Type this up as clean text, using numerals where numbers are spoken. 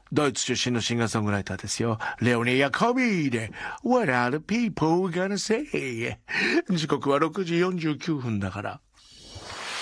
ドイツ出身のシンガーソングライターですよ。レオニ・ヤコビで What are the people gonna say? 時刻は6時49分だから。